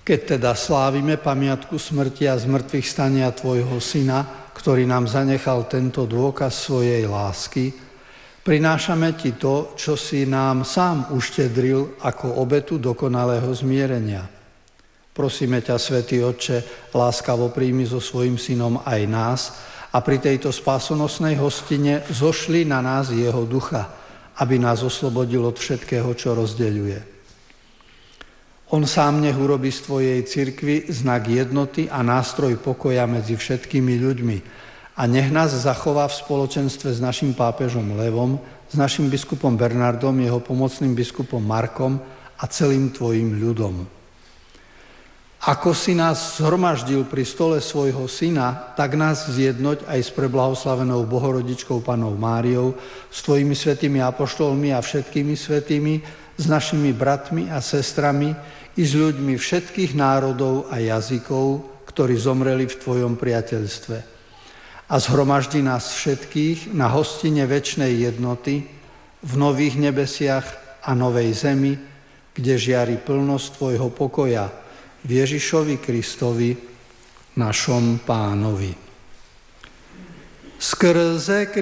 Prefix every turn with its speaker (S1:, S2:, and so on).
S1: Keď teda slávime pamiatku smrti a zmrtvých stania Tvojho Syna, ktorý nám zanechal tento dôkaz svojej lásky, prinášame Ti to, čo si nám sám uštedril ako obetu dokonalého zmierenia. Prosíme ťa, Svätý Otče, láskavo príjmi so svojím Synom aj nás a pri tejto spásonosnej hostine zošli na nás jeho ducha, aby nás oslobodil od všetkého, čo rozdeľuje. On sám nech urobí z Tvojej cirkvi znak jednoty a nástroj pokoja medzi všetkými ľuďmi a nech nás zachová v spoločenstve s našim pápežom Levom, s našim biskupom Bernardom, jeho pomocným biskupom Markom a celým Tvojim ľudom. Ako si nás zhromaždil pri stole svojho Syna, tak nás zjednoť aj s preblahoslavenou Bohorodičkou Pannou Máriou, s Tvojimi svätými apoštolmi a všetkými svätými, s našimi bratmi a sestrami i s ľuďmi všetkých národov a jazykov, ktorí zomreli v Tvojom priateľstve. A zhromaždi nás všetkých na hostine večnej jednoty v nových nebesiach a novej zemi, kde žiari plnosť Tvojho pokoja v Ježišovi Kristovi, našom Pánovi. Skrze